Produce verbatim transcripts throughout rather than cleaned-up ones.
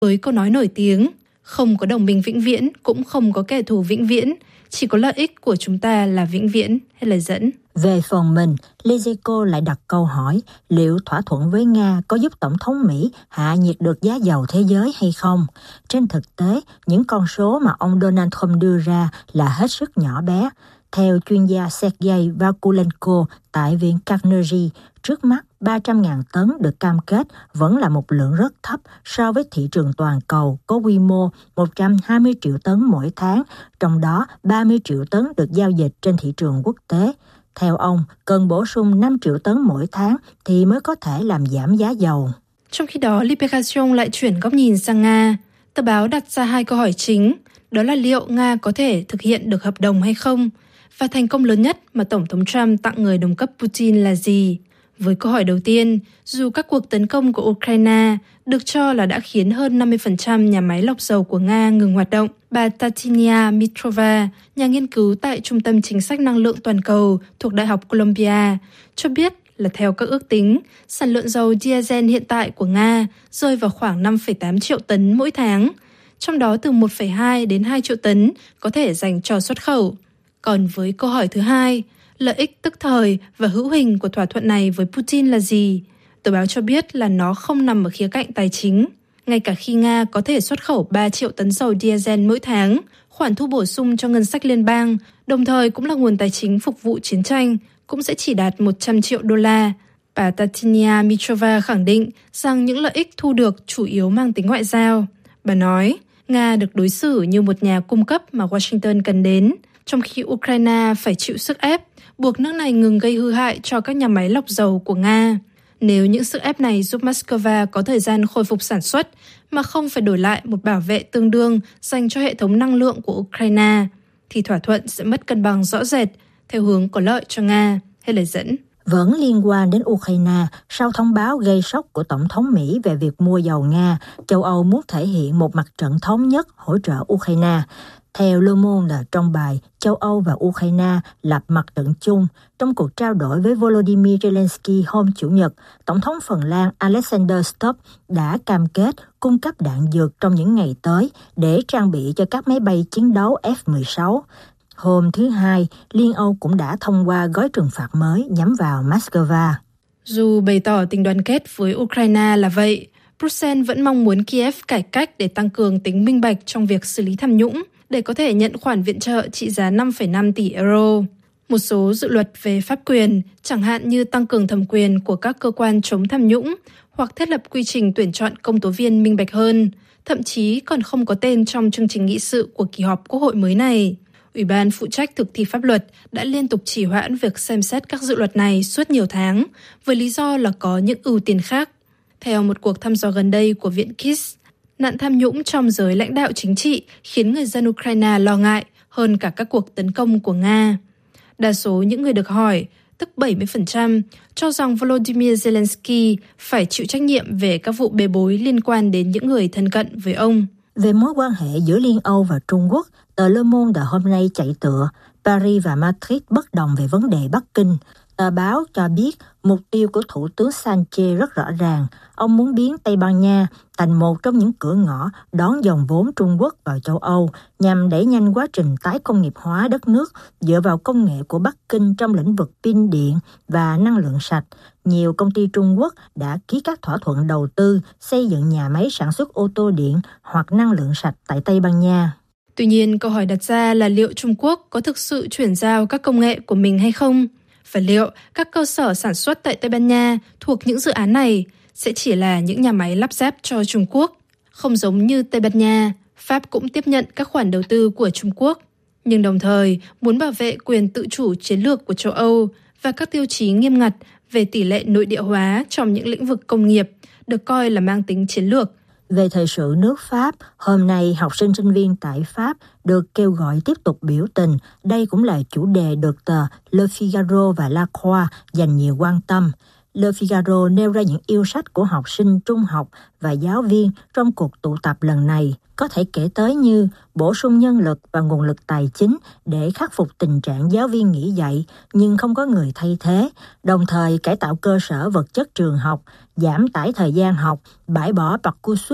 Với câu nói nổi tiếng, không có đồng minh vĩnh viễn, cũng không có kẻ thù vĩnh viễn, chỉ có lợi ích của chúng ta là vĩnh viễn, hay lời dẫn. Về phần mình, Liziko lại đặt câu hỏi liệu thỏa thuận với Nga có giúp Tổng thống Mỹ hạ nhiệt được giá dầu thế giới hay không. Trên thực tế, những con số mà ông Donald Trump đưa ra là hết sức nhỏ bé. Theo chuyên gia Sergei Vakulenko tại Viện Carnegie, trước mắt ba trăm nghìn tấn được cam kết vẫn là một lượng rất thấp so với thị trường toàn cầu có quy mô một trăm hai mươi triệu tấn mỗi tháng, trong đó ba mươi triệu tấn được giao dịch trên thị trường quốc tế. Theo ông, cần bổ sung năm triệu tấn mỗi tháng thì mới có thể làm giảm giá dầu. Trong khi đó, Libération lại chuyển góc nhìn sang Nga. Tờ báo đặt ra hai câu hỏi chính, đó là liệu Nga có thể thực hiện được hợp đồng hay không, và thành công lớn nhất mà Tổng thống Trump tặng người đồng cấp Putin là gì. Với câu hỏi đầu tiên, dù các cuộc tấn công của Ukraine được cho là đã khiến hơn năm mươi phần trăm nhà máy lọc dầu của Nga ngừng hoạt động, bà Tatiana Mitrova, nhà nghiên cứu tại Trung tâm Chính sách Năng lượng Toàn cầu thuộc Đại học Columbia, cho biết là theo các ước tính, sản lượng dầu diesel hiện tại của Nga rơi vào khoảng năm phẩy tám triệu tấn mỗi tháng, trong đó từ một phẩy hai đến hai triệu tấn có thể dành cho xuất khẩu. Còn với câu hỏi thứ hai, lợi ích tức thời và hữu hình của thỏa thuận này với Putin là gì? Tờ báo cho biết là nó không nằm ở khía cạnh tài chính. Ngay cả khi Nga có thể xuất khẩu ba triệu tấn dầu diesel mỗi tháng, khoản thu bổ sung cho ngân sách liên bang, đồng thời cũng là nguồn tài chính phục vụ chiến tranh, cũng sẽ chỉ đạt một trăm triệu đô la. Bà Tatiana Mitrova khẳng định rằng những lợi ích thu được chủ yếu mang tính ngoại giao. Bà nói, Nga được đối xử như một nhà cung cấp mà Washington cần đến, trong khi Ukraine phải chịu sức ép, buộc nước này ngừng gây hư hại cho các nhà máy lọc dầu của Nga. Nếu những sức ép này giúp Moscow có thời gian khôi phục sản xuất mà không phải đổi lại một bảo vệ tương đương dành cho hệ thống năng lượng của Ukraine, thì thỏa thuận sẽ mất cân bằng rõ rệt theo hướng có lợi cho Nga, hay lời dẫn. Vẫn liên quan đến Ukraine, sau thông báo gây sốc của Tổng thống Mỹ về việc mua dầu Nga, châu Âu muốn thể hiện một mặt trận thống nhất hỗ trợ Ukraine. Theo Le Monde trong bài Châu Âu và Ukraine lập mặt trận chung, trong cuộc trao đổi với Volodymyr Zelensky hôm Chủ nhật, Tổng thống Phần Lan Alexander Stubb đã cam kết cung cấp đạn dược trong những ngày tới để trang bị cho các máy bay chiến đấu F mười sáu. Hôm thứ Hai, Liên Âu cũng đã thông qua gói trừng phạt mới nhắm vào Moscow. Dù bày tỏ tình đoàn kết với Ukraine là vậy, Bruxelles vẫn mong muốn Kiev cải cách để tăng cường tính minh bạch trong việc xử lý tham nhũng, để có thể nhận khoản viện trợ trị giá năm phẩy năm tỷ euro. Một số dự luật về pháp quyền, chẳng hạn như tăng cường thẩm quyền của các cơ quan chống tham nhũng hoặc thiết lập quy trình tuyển chọn công tố viên minh bạch hơn, thậm chí còn không có tên trong chương trình nghị sự của kỳ họp Quốc hội mới này. Ủy ban phụ trách thực thi pháp luật đã liên tục trì hoãn việc xem xét các dự luật này suốt nhiều tháng, với lý do là có những ưu tiên khác. Theo một cuộc thăm dò gần đây của Viện Kiss, nạn tham nhũng trong giới lãnh đạo chính trị khiến người dân Ukraine lo ngại hơn cả các cuộc tấn công của Nga. Đa số những người được hỏi, tức bảy mươi phần trăm, cho rằng Volodymyr Zelensky phải chịu trách nhiệm về các vụ bê bối liên quan đến những người thân cận với ông. Về mối quan hệ giữa Liên Âu và Trung Quốc, tờ Le Monde hôm nay chạy tựa Paris và Madrid bất đồng về vấn đề Bắc Kinh. Tờ báo cho biết mục tiêu của Thủ tướng Sánchez rất rõ ràng. Ông muốn biến Tây Ban Nha thành một trong những cửa ngõ đón dòng vốn Trung Quốc vào châu Âu nhằm đẩy nhanh quá trình tái công nghiệp hóa đất nước dựa vào công nghệ của Bắc Kinh trong lĩnh vực pin điện và năng lượng sạch. Nhiều công ty Trung Quốc đã ký các thỏa thuận đầu tư xây dựng nhà máy sản xuất ô tô điện hoặc năng lượng sạch tại Tây Ban Nha. Tuy nhiên, câu hỏi đặt ra là liệu Trung Quốc có thực sự chuyển giao các công nghệ của mình hay không? Và liệu các cơ sở sản xuất tại Tây Ban Nha thuộc những dự án này sẽ chỉ là những nhà máy lắp ráp cho Trung Quốc? Không giống như Tây Ban Nha, Pháp cũng tiếp nhận các khoản đầu tư của Trung Quốc, nhưng đồng thời muốn bảo vệ quyền tự chủ chiến lược của châu Âu và các tiêu chí nghiêm ngặt về tỷ lệ nội địa hóa trong những lĩnh vực công nghiệp được coi là mang tính chiến lược. Về thời sự nước Pháp, hôm nay học sinh sinh viên tại Pháp được kêu gọi tiếp tục biểu tình. Đây cũng là chủ đề được tờ Le Figaro và La Croix dành nhiều quan tâm. Le Figaro nêu ra những yêu sách của học sinh trung học và giáo viên trong cuộc tụ tập lần này. Có thể kể tới như bổ sung nhân lực và nguồn lực tài chính để khắc phục tình trạng giáo viên nghỉ dạy nhưng không có người thay thế, đồng thời cải tạo cơ sở vật chất trường học, giảm tải thời gian học, bãi bỏ Parcoursup,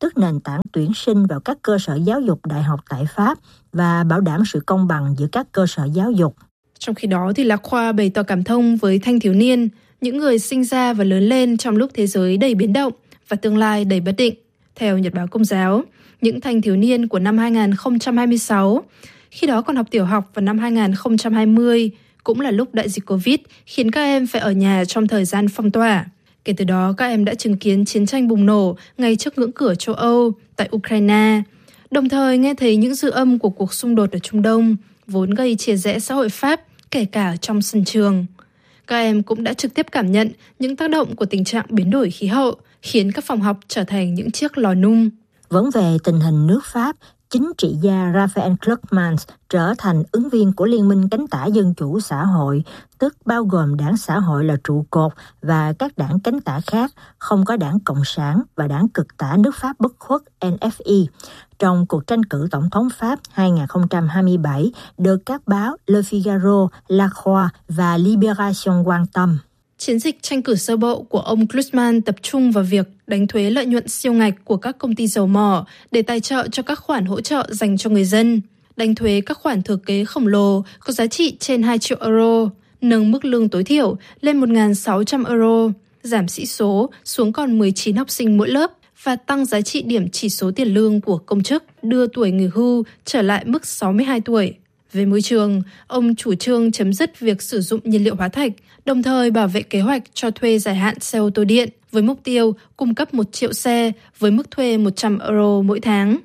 tức nền tảng tuyển sinh vào các cơ sở giáo dục đại học tại Pháp và bảo đảm sự công bằng giữa các cơ sở giáo dục. Trong khi đó, thì Lạc Khoa bày tỏ cảm thông với thanh thiếu niên, những người sinh ra và lớn lên trong lúc thế giới đầy biến động và tương lai đầy bất định. Theo Nhật báo Công giáo, những thanh thiếu niên của năm hai không hai sáu, khi đó còn học tiểu học vào năm hai không hai không, cũng là lúc đại dịch Covid khiến các em phải ở nhà trong thời gian phong tỏa. Kể từ đó, các em đã chứng kiến chiến tranh bùng nổ ngay trước ngưỡng cửa châu Âu tại Ukraine, đồng thời nghe thấy những dư âm của cuộc xung đột ở Trung Đông, vốn gây chia rẽ xã hội Pháp, kể cả trong sân trường. Các em cũng đã trực tiếp cảm nhận những tác động của tình trạng biến đổi khí hậu, khiến các phòng học trở thành những chiếc lò nung. Vẫn về tình hình nước Pháp, chính trị gia Raphael Glucksmann trở thành ứng viên của Liên minh Cánh tả Dân chủ xã hội, tức bao gồm đảng xã hội là trụ cột và các đảng cánh tả khác, không có đảng Cộng sản và đảng cực tả nước Pháp bất khuất en ép i. Trong cuộc tranh cử tổng thống Pháp hai không hai bảy được các báo Le Figaro, La Croix và Libération quan tâm. Chiến dịch tranh cử sơ bộ của ông Glucksmann tập trung vào việc đánh thuế lợi nhuận siêu ngạch của các công ty dầu mỏ để tài trợ cho các khoản hỗ trợ dành cho người dân, đánh thuế các khoản thừa kế khổng lồ có giá trị trên hai triệu euro, nâng mức lương tối thiểu lên một nghìn sáu trăm euro, giảm sĩ số xuống còn mười chín học sinh mỗi lớp và tăng giá trị điểm chỉ số tiền lương của công chức, đưa tuổi nghỉ hưu trở lại mức sáu mươi hai tuổi. Về môi trường, ông chủ trương chấm dứt việc sử dụng nhiên liệu hóa thạch, đồng thời bảo vệ kế hoạch cho thuê dài hạn xe ô tô điện với mục tiêu cung cấp một triệu xe với mức thuê một trăm euro mỗi tháng.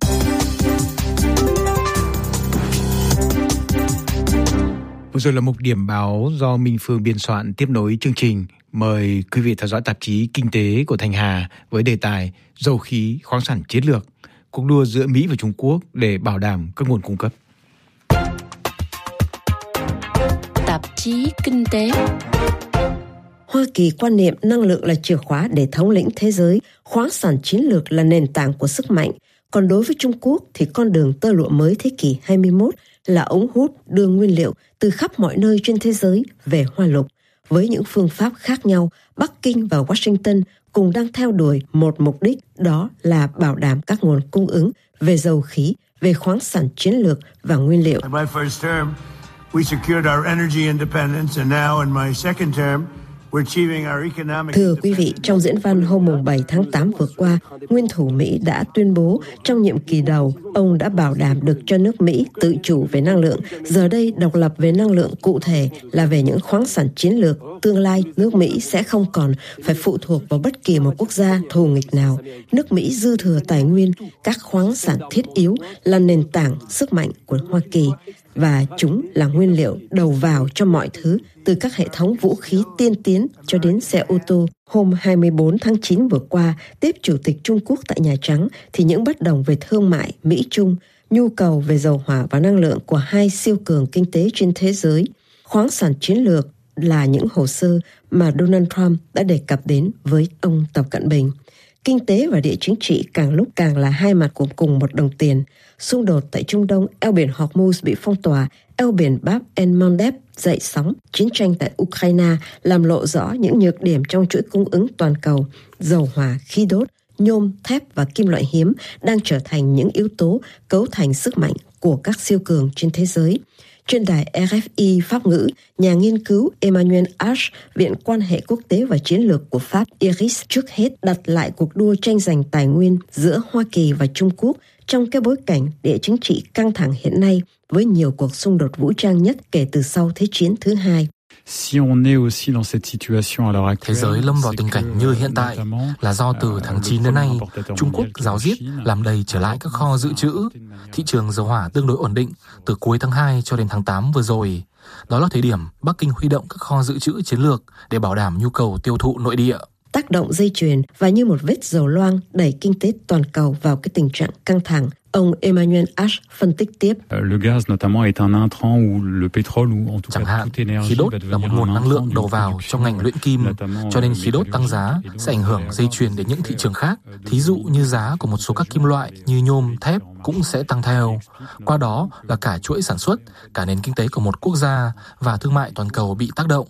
Vừa rồi là mục điểm báo do Minh Phương biên soạn tiếp nối chương trình. Mời quý vị theo dõi tạp chí Kinh tế của Thanh Hà với đề tài Dầu khí, khoáng sản chiến lược, cuộc đua giữa Mỹ và Trung Quốc để bảo đảm các nguồn cung cấp. Tạp chí Kinh tế. Hoa Kỳ quan niệm năng lượng là chìa khóa để thống lĩnh thế giới, khoáng sản chiến lược là nền tảng của sức mạnh. Còn đối với Trung Quốc thì con đường tơ lụa mới thế kỷ hai mươi mốt là ống hút đưa nguyên liệu từ khắp mọi nơi trên thế giới về Hoa Lục. Với những phương pháp khác nhau, Bắc Kinh và Washington cùng đang theo đuổi một mục đích, đó là bảo đảm các nguồn cung ứng về dầu khí, về khoáng sản chiến lược và nguyên liệu. We secured our energy independence, and now in my second term, we're achieving our economic. Thưa quý vị, trong diễn văn hôm bảy tháng tám vừa qua, nguyên thủ Mỹ đã tuyên bố trong nhiệm kỳ đầu, ông đã bảo đảm được cho nước Mỹ tự chủ về năng lượng. Giờ đây, độc lập về năng lượng cụ thể là về những khoáng sản chiến lược. Tương lai, nước Mỹ sẽ không còn phải phụ thuộc vào bất kỳ một quốc gia thù nghịch nào. Nước Mỹ dư thừa tài nguyên, các khoáng sản thiết yếu là nền tảng sức mạnh của Hoa Kỳ. Và chúng là nguyên liệu đầu vào cho mọi thứ, từ các hệ thống vũ khí tiên tiến cho đến xe ô tô. Hôm hai mươi bốn tháng chín vừa qua, tiếp Chủ tịch Trung Quốc tại Nhà Trắng, thì những bất đồng về thương mại Mỹ-Trung, nhu cầu về dầu hỏa và năng lượng của hai siêu cường kinh tế trên thế giới, khoáng sản chiến lược là những hồ sơ mà Donald Trump đã đề cập đến với ông Tập Cận Bình. Kinh tế và địa chính trị càng lúc càng là hai mặt của cùng một đồng tiền. Xung đột tại Trung Đông, eo biển Hormuz bị phong tỏa, eo biển Bab el-Mandeb dậy sóng, chiến tranh tại Ukraine làm lộ rõ những nhược điểm trong chuỗi cung ứng toàn cầu. Dầu hỏa, khí đốt, nhôm, thép và kim loại hiếm đang trở thành những yếu tố cấu thành sức mạnh của các siêu cường trên thế giới. Trên đài rờ ép i Pháp ngữ, nhà nghiên cứu Emmanuel Ash, Viện Quan hệ Quốc tế và Chiến lược của Pháp IRIS trước hết đặt lại cuộc đua tranh giành tài nguyên giữa Hoa Kỳ và Trung Quốc trong cái bối cảnh địa chính trị căng thẳng hiện nay với nhiều cuộc xung đột vũ trang nhất kể từ sau Thế chiến thứ hai. Thế giới lâm vào tình cảnh như hiện tại là do từ tháng chín đến nay, Trung Quốc ráo riết làm đầy trở lại các kho dự trữ. Thị trường dầu hỏa tương đối ổn định từ cuối tháng hai cho đến tháng tám vừa rồi. Đó là thời điểm Bắc Kinh huy động các kho dự trữ chiến lược để bảo đảm nhu cầu tiêu thụ nội địa. Tác động dây chuyền và như một vết dầu loang đẩy kinh tế toàn cầu vào cái tình trạng căng thẳng. Ông Emmanuel Ash phân tích tiếp. Chẳng hạn, khí đốt là một nguồn năng lượng đầu vào trong ngành luyện kim, cho nên khí đốt tăng giá sẽ ảnh hưởng dây chuyền đến những thị trường khác. Thí dụ như giá của một số các kim loại như nhôm, thép cũng sẽ tăng theo. Qua đó là cả chuỗi sản xuất, cả nền kinh tế của một quốc gia và thương mại toàn cầu bị tác động.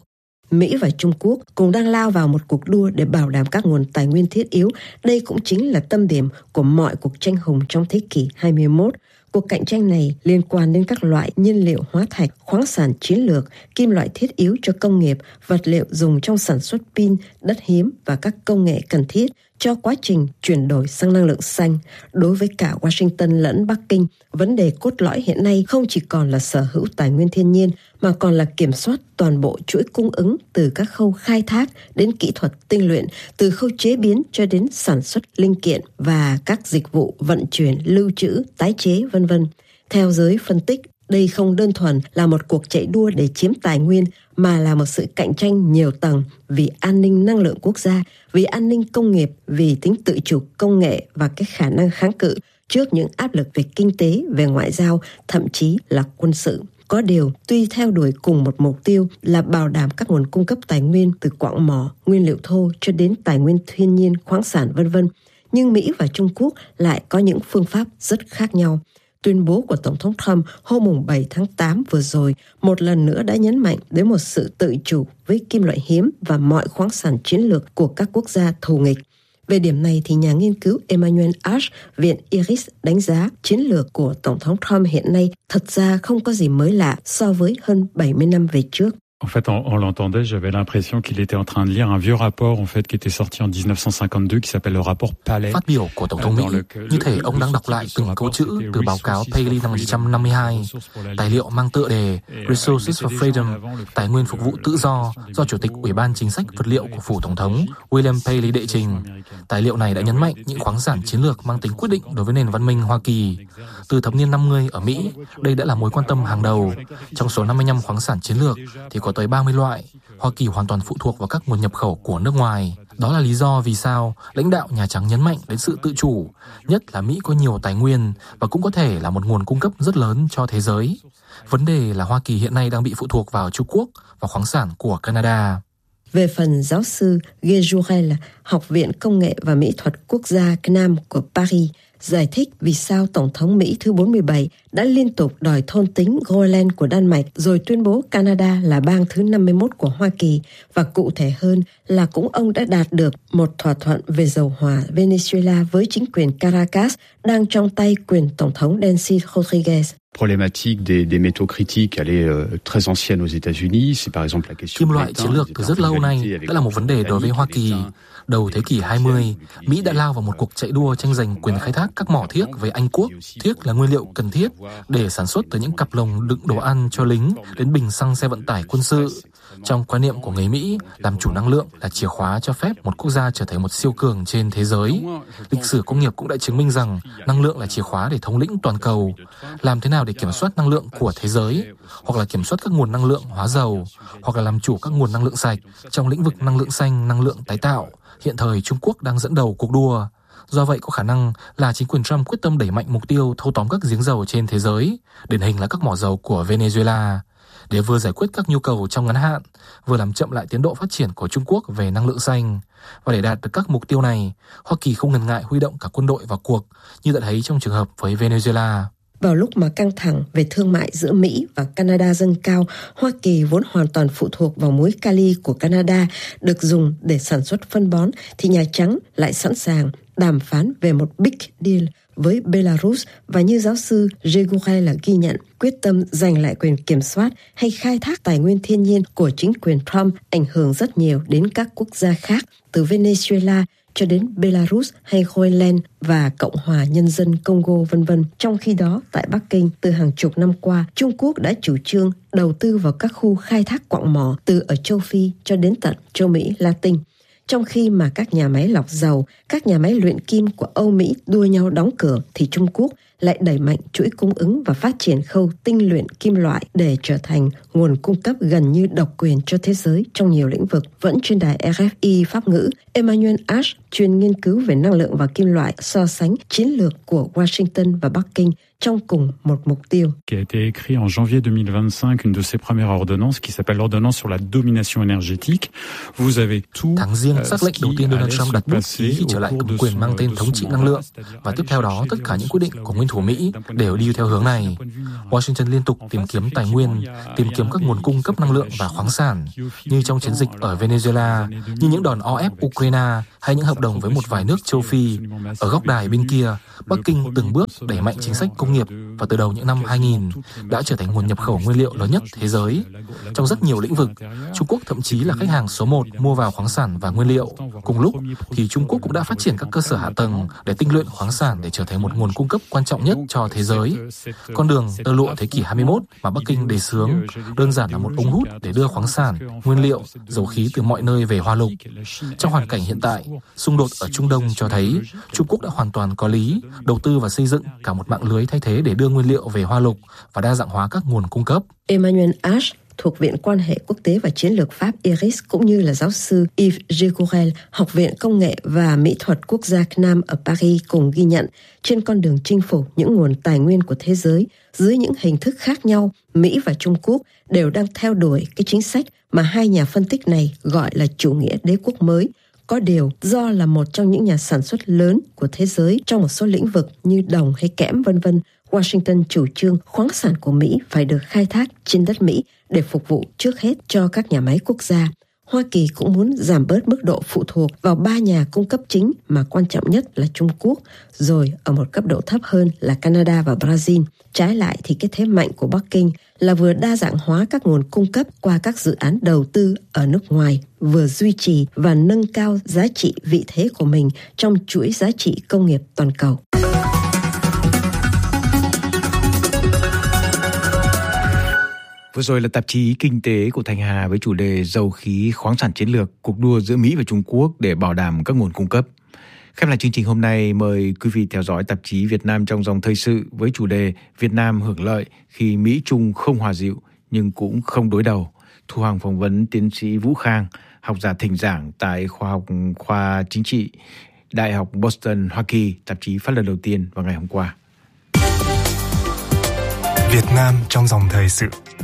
Mỹ và Trung Quốc cùng đang lao vào một cuộc đua để bảo đảm các nguồn tài nguyên thiết yếu. Đây cũng chính là tâm điểm của mọi cuộc tranh hùng trong thế kỷ hai mươi mốt. Cuộc cạnh tranh này liên quan đến các loại nhiên liệu hóa thạch, khoáng sản chiến lược, kim loại thiết yếu cho công nghiệp, vật liệu dùng trong sản xuất pin, đất hiếm và các công nghệ cần thiết cho quá trình chuyển đổi sang năng lượng xanh. Đối với cả Washington lẫn Bắc Kinh, vấn đề cốt lõi hiện nay không chỉ còn là sở hữu tài nguyên thiên nhiên mà còn là kiểm soát toàn bộ chuỗi cung ứng từ các khâu khai thác đến kỹ thuật tinh luyện, từ khâu chế biến cho đến sản xuất linh kiện và các dịch vụ vận chuyển, lưu trữ, tái chế, vân vân. Theo giới phân tích, đây không đơn thuần là một cuộc chạy đua để chiếm tài nguyên mà là một sự cạnh tranh nhiều tầng vì an ninh năng lượng quốc gia, vì an ninh công nghiệp, vì tính tự chủ công nghệ và cái khả năng kháng cự trước những áp lực về kinh tế, về ngoại giao, thậm chí là quân sự. Có điều, tuy theo đuổi cùng một mục tiêu là bảo đảm các nguồn cung cấp tài nguyên từ quặng mỏ, nguyên liệu thô cho đến tài nguyên thiên nhiên, khoáng sản vân vân, nhưng Mỹ và Trung Quốc lại có những phương pháp rất khác nhau. Tuyên bố của Tổng thống Trump hôm bảy tháng tám vừa rồi một lần nữa đã nhấn mạnh đến một sự tự chủ với kim loại hiếm và mọi khoáng sản chiến lược của các quốc gia thù nghịch. Về điểm này thì nhà nghiên cứu Emmanuel Ash, Viện Iris đánh giá chiến lược của Tổng thống Trump hiện nay thật ra không có gì mới lạ so với hơn bảy mươi năm về trước. En fait, en, en l'entendait, j'avais l'impression qu'il était en train de lire un vieux rapport en fait qui était sorti en dix-neuf cent cinquante-deux qui s'appelle le rapport Paley. Phát biểu của Tổng thống Mỹ như thể ông đang đọc lại từng câu chữ từ báo cáo Paley năm một nghìn chín trăm năm mươi hai, tài liệu mang tựa đề Resources for Freedom, tài nguyên phục vụ tự do do Chủ tịch Ủy ban Chính sách Vật liệu của phủ Tổng thống William Paley đệ trình. Tài liệu này đã nhấn mạnh những khoáng sản chiến lược mang tính quyết định đối với nền văn minh Hoa Kỳ. Từ thập niên năm mươi ở Mỹ, đây đã là mối quan tâm hàng đầu. Trong số năm mươi lăm khoáng sản chiến lược thì có tới ba mươi loại. Hoa Kỳ hoàn toàn phụ thuộc vào các nguồn nhập khẩu của nước ngoài. Đó là lý do vì sao lãnh đạo Nhà Trắng nhấn mạnh đến sự tự chủ, nhất là Mỹ có nhiều tài nguyên và cũng có thể là một nguồn cung cấp rất lớn cho thế giới. Vấn đề là Hoa Kỳ hiện nay đang bị phụ thuộc vào Trung Quốc và khoáng sản của Canada. Về phần giáo sư Guy Jourel, Học viện Công nghệ và Mỹ thuật Quốc gia C N A M của Paris, giải thích vì sao Tổng thống Mỹ thứ bốn mươi bảy đã liên tục đòi thôn tính Groenland của Đan Mạch rồi tuyên bố Canada là bang thứ năm mươi mốt của Hoa Kỳ, và cụ thể hơn là cũng ông đã đạt được một thỏa thuận về dầu hỏa Venezuela với chính quyền Caracas đang trong tay quyền Tổng thống Delcy Rodriguez. Problématique des, des métaux critiques, elle est euh, très ancienne aux États-Unis. C'est par exemple la question. Kim loại chiến lược từ rất lâu nay đã là một vấn đề đối với Hoa Kỳ. Đầu thế kỷ hai mươi, Mỹ đã lao vào một cuộc chạy đua tranh giành quyền khai thác các mỏ thiếc với Anh Quốc. Thiếc là nguyên liệu cần thiết để sản xuất từ những cặp lồng đựng đồ ăn cho lính đến bình xăng xe vận tải quân sự. Trong quan niệm của người Mỹ, làm chủ năng lượng là chìa khóa cho phép một quốc gia trở thành một siêu cường trên thế giới. Lịch sử công nghiệp cũng đã chứng minh rằng năng lượng là chìa khóa để thống lĩnh toàn cầu. Làm thế nào để kiểm soát năng lượng của thế giới, hoặc là kiểm soát các nguồn năng lượng hóa dầu, hoặc là làm chủ các nguồn năng lượng sạch trong lĩnh vực năng lượng xanh, năng lượng tái tạo. Hiện thời Trung Quốc đang dẫn đầu cuộc đua. Do vậy có khả năng là chính quyền Trump quyết tâm đẩy mạnh mục tiêu thâu tóm các giếng dầu trên thế giới, điển hình là các mỏ dầu của Venezuela, để vừa giải quyết các nhu cầu trong ngắn hạn, vừa làm chậm lại tiến độ phát triển của Trung Quốc về năng lượng xanh. Và để đạt được các mục tiêu này, Hoa Kỳ không ngần ngại huy động cả quân đội vào cuộc, như đã thấy trong trường hợp với Venezuela. Vào lúc mà căng thẳng về thương mại giữa Mỹ và Canada dâng cao, Hoa Kỳ vốn hoàn toàn phụ thuộc vào muối kali của Canada được dùng để sản xuất phân bón, thì Nhà Trắng lại sẵn sàng đàm phán về một big deal với Belarus, và như giáo sư Jegorel là ghi nhận, quyết tâm giành lại quyền kiểm soát hay khai thác tài nguyên thiên nhiên của chính quyền Trump ảnh hưởng rất nhiều đến các quốc gia khác, từ Venezuela cho đến Belarus hay Groenland và Cộng hòa Nhân dân Congo vân vân. Trong khi đó, tại Bắc Kinh, từ hàng chục năm qua, Trung Quốc đã chủ trương đầu tư vào các khu khai thác quặng mỏ từ ở châu Phi cho đến tận châu Mỹ Latin. Trong khi mà các nhà máy lọc dầu, các nhà máy luyện kim của Âu Mỹ đua nhau đóng cửa, thì Trung Quốc lại đẩy mạnh chuỗi cung ứng và phát triển khâu tinh luyện kim loại để trở thành nguồn cung cấp gần như độc quyền cho thế giới trong nhiều lĩnh vực. Vẫn trên đài R F I Pháp ngữ, Emmanuel Ash chuyên nghiên cứu về năng lượng và kim loại so sánh chiến lược của Washington và Bắc Kinh trong cùng một mục tiêu. Qui a été écrit en janvier deux mille vingt-cinq, une de ses premières ordonnances qui s'appelle l'ordonnance sur la domination énergétique. Vous avez tout. Tháng Giêng, sắc lệnh đầu tiên Donald Trump đặt bút ký khi trở lại cầm quyền mang tên thống trị năng lượng, và tiếp theo đó tất cả những quyết định của nguyên thủ Mỹ đều đi theo hướng này. Washington liên tục tìm kiếm tài nguyên, tìm kiếm các nguồn cung cấp năng lượng và khoáng sản, như trong chiến dịch ở Venezuela, như những đòn o ép Ukraine hay những hợp đồng với một vài nước châu Phi. Ở góc đài bên kia, Bắc Kinh từng bước đẩy mạnh chính sách công nghiệp và từ đầu những năm hai nghìn đã trở thành nguồn nhập khẩu nguyên liệu lớn nhất thế giới. Trong rất nhiều lĩnh vực, Trung Quốc thậm chí là khách hàng số một mua vào khoáng sản và nguyên liệu. Cùng lúc thì Trung Quốc cũng đã phát triển các cơ sở hạ tầng để tinh luyện khoáng sản để trở thành một nguồn cung cấp quan trọng nhất cho thế giới. Con đường tơ lụa thế kỷ hai mươi mốt mà Bắc Kinh đề xướng đơn giản là một ống hút để đưa khoáng sản, nguyên liệu, dầu khí từ mọi nơi về Hoa Lục. Trong hoàn cảnh hiện tại, xung đột ở Trung Đông cho thấy Trung Quốc đã hoàn toàn có lý đầu tư và xây dựng cả một mạng lưới thay thế để đưa nguyên liệu về Hoa Lục và đa dạng hóa các nguồn cung cấp. Emmanuel Ash thuộc Viện Quan hệ Quốc tế và Chiến lược Pháp I R I S cũng như là giáo sư Yves Gigourel, Học viện Công nghệ và Mỹ thuật Quốc gia C N A M ở Paris cùng ghi nhận trên con đường chinh phục những nguồn tài nguyên của thế giới dưới những hình thức khác nhau, Mỹ và Trung Quốc đều đang theo đuổi cái chính sách mà hai nhà phân tích này gọi là chủ nghĩa đế quốc mới. Có điều, do là một trong những nhà sản xuất lớn của thế giới trong một số lĩnh vực như đồng hay kẽm vân vân, Washington chủ trương khoáng sản của Mỹ phải được khai thác trên đất Mỹ để phục vụ trước hết cho các nhà máy quốc gia. Hoa Kỳ cũng muốn giảm bớt mức độ phụ thuộc vào ba nhà cung cấp chính mà quan trọng nhất là Trung Quốc, rồi ở một cấp độ thấp hơn là Canada và Brazil. Trái lại thì cái thế mạnh của Bắc Kinh là vừa đa dạng hóa các nguồn cung cấp qua các dự án đầu tư ở nước ngoài, vừa duy trì và nâng cao giá trị vị thế của mình trong chuỗi giá trị công nghiệp toàn cầu. Vừa rồi là tạp chí Kinh tế của Thanh Hà với chủ đề Dầu khí khoáng sản chiến lược, cuộc đua giữa Mỹ và Trung Quốc để bảo đảm các nguồn cung cấp. Khép lại chương trình hôm nay, mời quý vị theo dõi tạp chí Việt Nam trong dòng thời sự với chủ đề Việt Nam hưởng lợi khi Mỹ Trung không hòa dịu nhưng cũng không đối đầu. Thu Hằng phỏng vấn tiến sĩ Vũ Khang, học giả thỉnh giảng tại khoa học khoa chính trị Đại học Boston, Hoa Kỳ. Tạp chí phát lần đầu tiên vào ngày hôm qua. Việt Nam trong dòng thời sự.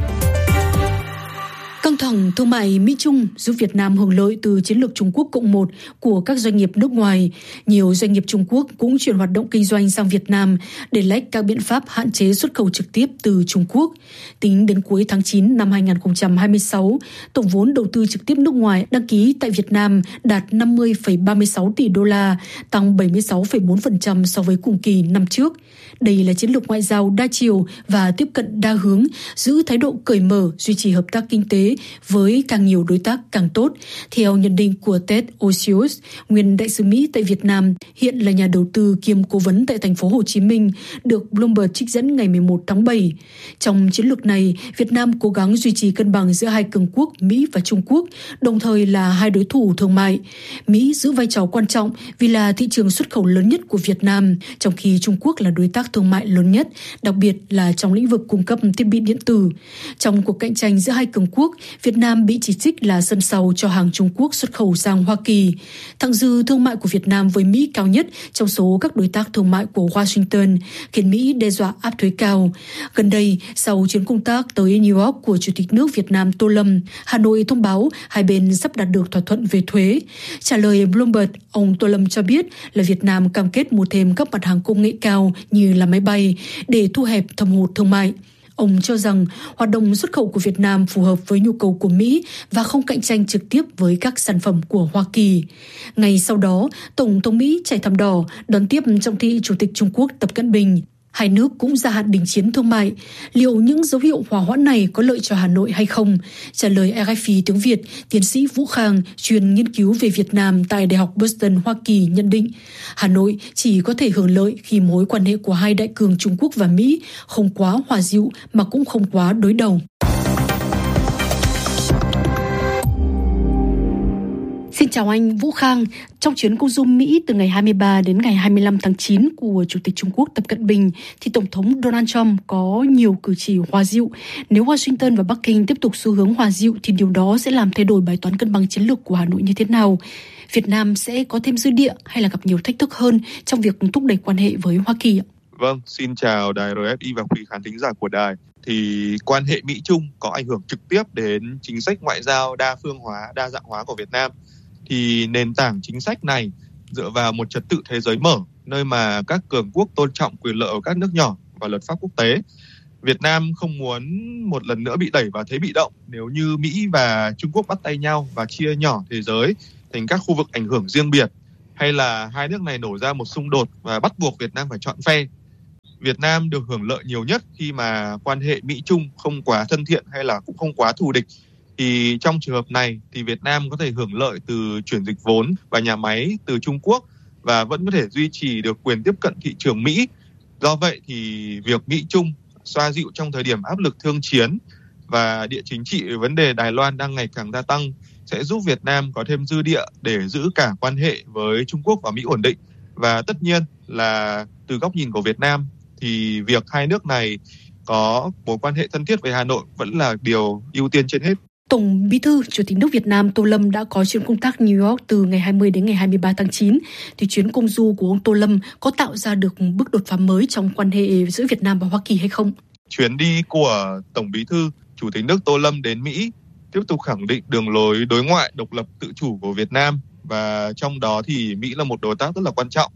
Căng thẳng thương mại Mỹ-Trung giúp Việt Nam hưởng lợi từ chiến lược Trung Quốc cộng một của các doanh nghiệp nước ngoài. Nhiều doanh nghiệp Trung Quốc cũng chuyển hoạt động kinh doanh sang Việt Nam để lách các biện pháp hạn chế xuất khẩu trực tiếp từ Trung Quốc. Tính đến cuối tháng chín năm hai nghìn không trăm hai mươi sáu, tổng vốn đầu tư trực tiếp nước ngoài đăng ký tại Việt Nam đạt năm mươi phẩy ba mươi sáu tỷ đô la, tăng bảy mươi sáu phẩy bốn phần trăm so với cùng kỳ năm trước. Đây là chiến lược ngoại giao đa chiều và tiếp cận đa hướng, giữ thái độ cởi mở, duy trì hợp tác kinh tế với càng nhiều đối tác càng tốt. Theo nhận định của Ted Osius, nguyên đại sứ Mỹ tại Việt Nam, hiện là nhà đầu tư kiêm cố vấn tại thành phố Hồ Chí Minh, được Bloomberg trích dẫn ngày mười một tháng bảy. Trong chiến lược này, Việt Nam cố gắng duy trì cân bằng giữa hai cường quốc Mỹ và Trung Quốc, đồng thời là hai đối thủ thương mại. Mỹ giữ vai trò quan trọng vì là thị trường xuất khẩu lớn nhất của Việt Nam, trong khi Trung Quốc là đối tác thương mại lớn nhất, đặc biệt là trong lĩnh vực cung cấp thiết bị điện tử. Trong cuộc cạnh tranh giữa hai cường quốc, Việt Nam bị chỉ trích là sân sau cho hàng Trung Quốc xuất khẩu sang Hoa Kỳ. Thặng dư thương mại của Việt Nam với Mỹ cao nhất trong số các đối tác thương mại của Washington, khiến Mỹ đe dọa áp thuế cao. Gần đây, sau chuyến công tác tới New York của Chủ tịch nước Việt Nam Tô Lâm, Hà Nội thông báo hai bên sắp đạt được thỏa thuận về thuế. Trả lời Bloomberg, ông Tô Lâm cho biết là Việt Nam cam kết mua thêm các mặt hàng công nghệ cao như là máy bay để thu hẹp thâm hụt thương mại. Ông cho rằng hoạt động xuất khẩu của Việt Nam phù hợp với nhu cầu của Mỹ và không cạnh tranh trực tiếp với các sản phẩm của Hoa Kỳ. Ngay sau đó, Tổng thống Mỹ chạy thảm đỏ đón tiếp trọng thị Chủ tịch Trung Quốc Tập Cận Bình. Hai nước cũng gia hạn đình chiến thương mại. Liệu những dấu hiệu hòa hoãn này có lợi cho Hà Nội hay không? Trả lời R F I tiếng Việt, tiến sĩ Vũ Khang, chuyên nghiên cứu về Việt Nam tại Đại học Boston, Hoa Kỳ nhận định, Hà Nội chỉ có thể hưởng lợi khi mối quan hệ của hai đại cường Trung Quốc và Mỹ không quá hòa dịu mà cũng không quá đối đầu. Xin chào anh Vũ Khang. Trong chuyến công du Mỹ từ ngày hai mươi ba đến ngày hai mươi lăm tháng chín của Chủ tịch Trung Quốc Tập Cận Bình, thì Tổng thống Donald Trump có nhiều cử chỉ hòa dịu. Nếu Washington và Bắc Kinh tiếp tục xu hướng hòa dịu thì điều đó sẽ làm thay đổi bài toán cân bằng chiến lược của Hà Nội như thế nào? Việt Nam sẽ có thêm dư địa hay là gặp nhiều thách thức hơn trong việc thúc đẩy quan hệ với Hoa Kỳ ạ? Vâng, xin chào đài rờ ép i và quý khán thính giả của đài. Thì quan hệ Mỹ-Trung có ảnh hưởng trực tiếp đến chính sách ngoại giao đa phương hóa, đa dạng hóa của Việt Nam. Thì nền tảng chính sách này dựa vào một trật tự thế giới mở, nơi mà các cường quốc tôn trọng quyền lợi của các nước nhỏ và luật pháp quốc tế. Việt Nam không muốn một lần nữa bị đẩy vào thế bị động nếu như Mỹ và Trung Quốc bắt tay nhau và chia nhỏ thế giới thành các khu vực ảnh hưởng riêng biệt, hay là hai nước này nổ ra một xung đột và bắt buộc Việt Nam phải chọn phe. Việt Nam được hưởng lợi nhiều nhất khi mà quan hệ Mỹ-Trung không quá thân thiện hay là cũng không quá thù địch. Thì trong trường hợp này thì Việt Nam có thể hưởng lợi từ chuyển dịch vốn và nhà máy từ Trung Quốc và vẫn có thể duy trì được quyền tiếp cận thị trường Mỹ. Do vậy thì việc Mỹ-Trung xoa dịu trong thời điểm áp lực thương chiến và địa chính trị vấn đề Đài Loan đang ngày càng gia tăng sẽ giúp Việt Nam có thêm dư địa để giữ cả quan hệ với Trung Quốc và Mỹ ổn định. Và tất nhiên là từ góc nhìn của Việt Nam thì việc hai nước này có mối quan hệ thân thiết với Hà Nội vẫn là điều ưu tiên trên hết. Tổng Bí thư Chủ tịch nước Việt Nam Tô Lâm đã có chuyến công tác New York từ ngày hai mươi đến ngày hai mươi ba tháng chín. Thì chuyến công du của ông Tô Lâm có tạo ra được bước đột phá mới trong quan hệ giữa Việt Nam và Hoa Kỳ hay không? Chuyến đi của Tổng Bí thư Chủ tịch nước Tô Lâm đến Mỹ tiếp tục khẳng định đường lối đối ngoại độc lập tự chủ của Việt Nam, và trong đó thì Mỹ là một đối tác rất là quan trọng.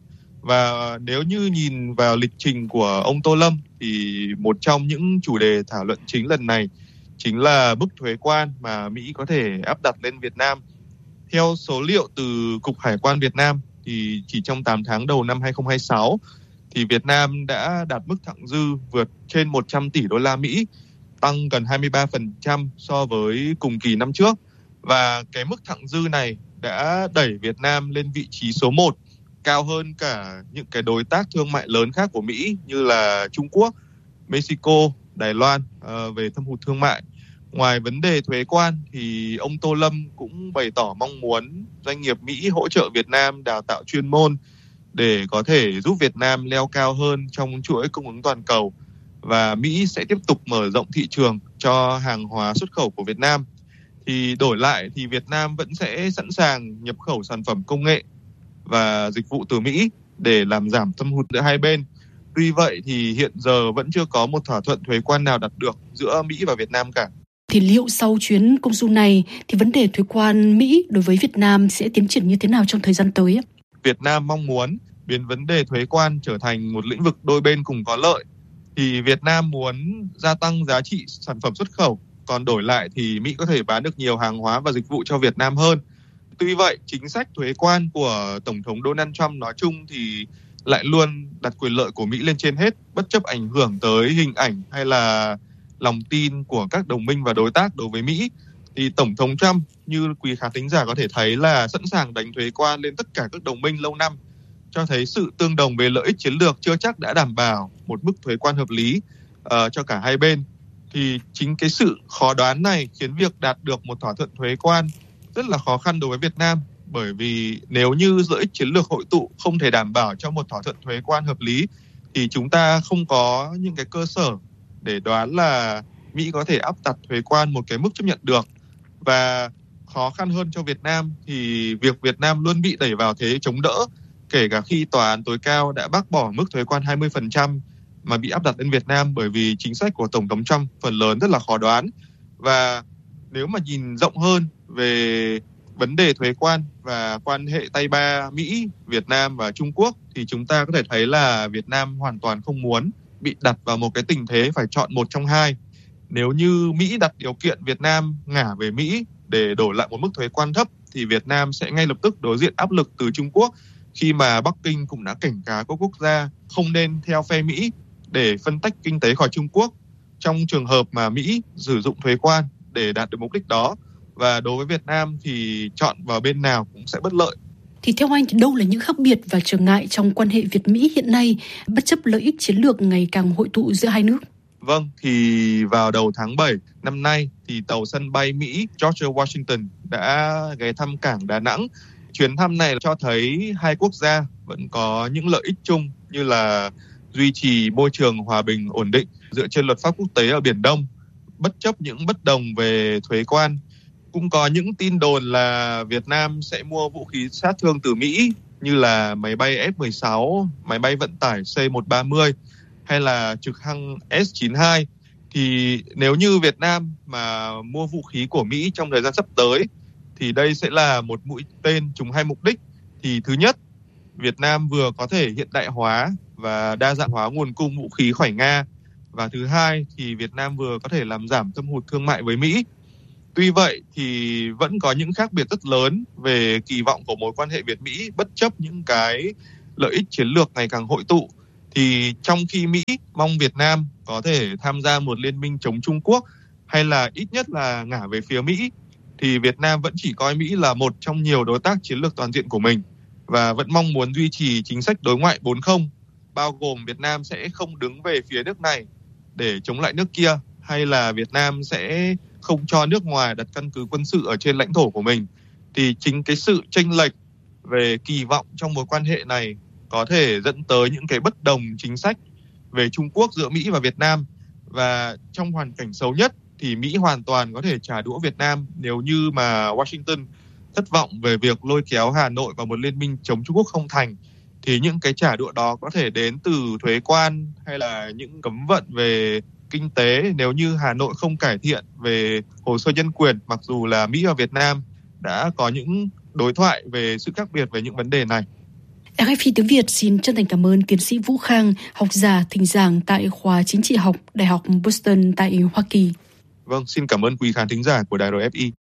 Và nếu như nhìn vào lịch trình của ông Tô Lâm thì một trong những chủ đề thảo luận chính lần này chính là mức thuế quan mà Mỹ có thể áp đặt lên Việt Nam. Theo số liệu từ Cục Hải quan Việt Nam thì chỉ trong tám tháng đầu năm hai không hai sáu thì Việt Nam đã đạt mức thặng dư vượt trên một trăm tỷ đô la Mỹ, tăng gần hai mươi ba phần trăm so với cùng kỳ năm trước. Và cái mức thặng dư này đã đẩy Việt Nam lên vị trí số một, cao hơn cả những cái đối tác thương mại lớn khác của Mỹ như là Trung Quốc, Mexico, Đài Loan uh, về thâm hụt thương mại. Ngoài vấn đề thuế quan thì ông Tô Lâm cũng bày tỏ mong muốn doanh nghiệp Mỹ hỗ trợ Việt Nam đào tạo chuyên môn để có thể giúp Việt Nam leo cao hơn trong chuỗi cung ứng toàn cầu, và Mỹ sẽ tiếp tục mở rộng thị trường cho hàng hóa xuất khẩu của Việt Nam. Thì đổi lại thì Việt Nam vẫn sẽ sẵn sàng nhập khẩu sản phẩm công nghệ và dịch vụ từ Mỹ để làm giảm thâm hụt giữa hai bên. Tuy vậy thì hiện giờ vẫn chưa có một thỏa thuận thuế quan nào đạt được giữa Mỹ và Việt Nam cả. Thì liệu sau chuyến công du này thì vấn đề thuế quan Mỹ đối với Việt Nam sẽ tiến triển như thế nào trong thời gian tới? Việt Nam mong muốn biến vấn đề thuế quan trở thành một lĩnh vực đôi bên cùng có lợi. Thì Việt Nam muốn gia tăng giá trị sản phẩm xuất khẩu, còn đổi lại thì Mỹ có thể bán được nhiều hàng hóa và dịch vụ cho Việt Nam hơn. Tuy vậy, chính sách thuế quan của Tổng thống Donald Trump nói chung thì lại luôn đặt quyền lợi của Mỹ lên trên hết, bất chấp ảnh hưởng tới hình ảnh hay là lòng tin của các đồng minh và đối tác đối với Mỹ. Thì Tổng thống Trump, như quý khán thính giả có thể thấy, là sẵn sàng đánh thuế quan lên tất cả các đồng minh lâu năm, cho thấy sự tương đồng về lợi ích chiến lược chưa chắc đã đảm bảo một mức thuế quan hợp lý uh, cho cả hai bên. Thì chính cái sự khó đoán này khiến việc đạt được một thỏa thuận thuế quan rất là khó khăn đối với Việt Nam, bởi vì nếu như lợi ích chiến lược hội tụ không thể đảm bảo cho một thỏa thuận thuế quan hợp lý thì chúng ta không có những cái cơ sở để đoán là Mỹ có thể áp đặt thuế quan một cái mức chấp nhận được. Và khó khăn hơn cho Việt Nam thì việc Việt Nam luôn bị đẩy vào thế chống đỡ, kể cả khi Tòa án tối cao đã bác bỏ mức thuế quan hai mươi phần trăm mà bị áp đặt lên Việt Nam, bởi vì chính sách của Tổng thống Trump phần lớn rất là khó đoán. Và nếu mà nhìn rộng hơn về vấn đề thuế quan và quan hệ tay ba Mỹ, Việt Nam và Trung Quốc thì chúng ta có thể thấy là Việt Nam hoàn toàn không muốn bị đặt vào một cái tình thế phải chọn một trong hai. Nếu như Mỹ đặt điều kiện Việt Nam ngả về Mỹ để đổi lại một mức thuế quan thấp thì Việt Nam sẽ ngay lập tức đối diện áp lực từ Trung Quốc, khi mà Bắc Kinh cũng đã cảnh cáo các quốc gia không nên theo phe Mỹ để phân tách kinh tế khỏi Trung Quốc trong trường hợp mà Mỹ sử dụng thuế quan để đạt được mục đích đó. Và đối với Việt Nam thì chọn vào bên nào cũng sẽ bất lợi. Thì theo anh thì đâu là những khác biệt và trở ngại trong quan hệ Việt-Mỹ hiện nay, bất chấp lợi ích chiến lược ngày càng hội tụ giữa hai nước? Vâng, thì vào đầu tháng bảy năm nay thì tàu sân bay Mỹ George Washington đã ghé thăm cảng Đà Nẵng. Chuyến thăm này cho thấy hai quốc gia vẫn có những lợi ích chung như là duy trì môi trường hòa bình ổn định dựa trên luật pháp quốc tế ở Biển Đông, bất chấp những bất đồng về thuế quan. Cũng có những tin đồn là Việt Nam sẽ mua vũ khí sát thương từ Mỹ như là máy bay F mười sáu, máy bay vận tải C một ba mươi hay là trực thăng S chín hai. Thì nếu như Việt Nam mà mua vũ khí của Mỹ trong thời gian sắp tới thì đây sẽ là một mũi tên trúng hai mục đích. Thì thứ nhất, Việt Nam vừa có thể hiện đại hóa và đa dạng hóa nguồn cung vũ khí khỏi Nga. Và thứ hai thì Việt Nam vừa có thể làm giảm thâm hụt thương mại với Mỹ. Tuy vậy thì vẫn có những khác biệt rất lớn về kỳ vọng của mối quan hệ Việt-Mỹ bất chấp những cái lợi ích chiến lược ngày càng hội tụ. Thì trong khi Mỹ mong Việt Nam có thể tham gia một liên minh chống Trung Quốc hay là ít nhất là ngả về phía Mỹ, thì Việt Nam vẫn chỉ coi Mỹ là một trong nhiều đối tác chiến lược toàn diện của mình và vẫn mong muốn duy trì chính sách đối ngoại bốn không, bao gồm Việt Nam sẽ không đứng về phía nước này để chống lại nước kia, hay là Việt Nam sẽ không cho nước ngoài đặt căn cứ quân sự ở trên lãnh thổ của mình. Thì chính cái sự chênh lệch về kỳ vọng trong mối quan hệ này có thể dẫn tới những cái bất đồng chính sách về Trung Quốc giữa Mỹ và Việt Nam. Và trong hoàn cảnh xấu nhất thì Mỹ hoàn toàn có thể trả đũa Việt Nam nếu như mà Washington thất vọng về việc lôi kéo Hà Nội vào một liên minh chống Trung Quốc không thành. Thì những cái trả đũa đó có thể đến từ thuế quan hay là những cấm vận về kinh tế nếu như Hà Nội không cải thiện về hồ sơ nhân quyền, mặc dù là Mỹ và Việt Nam đã có những đối thoại về sự khác biệt về những vấn đề này. rờ ép i tiếng Việt xin chân thành cảm ơn tiến sĩ Vũ Khang, học giả thỉnh giảng tại khoa chính trị học Đại học Boston tại Hoa Kỳ. Vâng, xin cảm ơn quý khán thính giả của đài rờ ép i.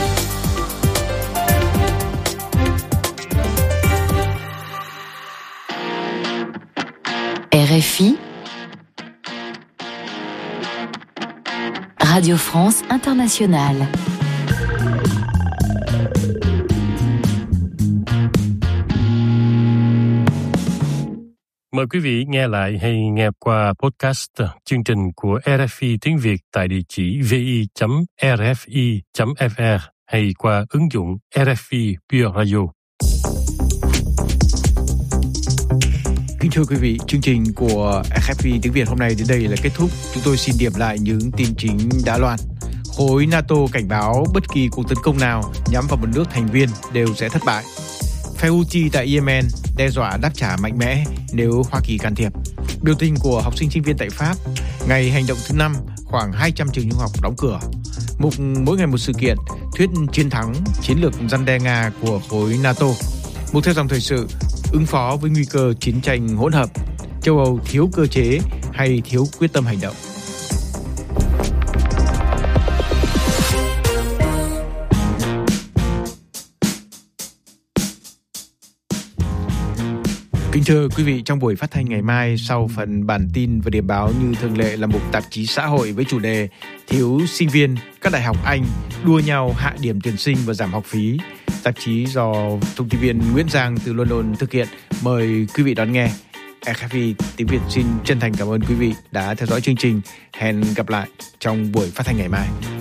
rờ ép i Radio France Internationale. Mời quý vị nghe lại hay nghe qua podcast chương trình của rờ ép i tiếng Việt tại địa chỉ vi chấm rờ ép i chấm ép rờ hay qua ứng dụng rờ ép i Pure Radio. Kính thưa quý vị, chương trình của rờ ép i tiếng Việt hôm nay đến đây là kết thúc. Chúng tôi xin điểm lại những tin chính đã loan. Khối NATO cảnh báo bất kỳ cuộc tấn công nào nhắm vào một nước thành viên đều sẽ thất bại. Phe Houthi tại Yemen đe dọa đáp trả mạnh mẽ nếu Hoa Kỳ can thiệp. Biểu tình của học sinh sinh viên tại Pháp, ngày hành động thứ năm, khoảng hai trăm trường trung học đóng cửa. Mục mỗi ngày một sự kiện, thuyết chiến thắng chiến lược răn đe Nga của khối NATO. Mục theo dòng thời sự, ứng phó với nguy cơ chiến tranh hỗn hợp, châu Âu thiếu cơ chế hay thiếu quyết tâm hành động. Kính thưa quý vị, trong buổi phát thanh ngày mai, sau phần bản tin và điểm báo như thường lệ là mục tạp chí xã hội với chủ đề thiếu sinh viên, các đại học Anh đua nhau hạ điểm tuyển sinh và giảm học phí. Tạp chí do thông tin viên Nguyễn Giang từ London thực hiện. Mời quý vị đón nghe. rờ ép i tiếng Việt xin chân thành cảm ơn quý vị đã theo dõi chương trình. Hẹn gặp lại trong buổi phát thanh ngày mai.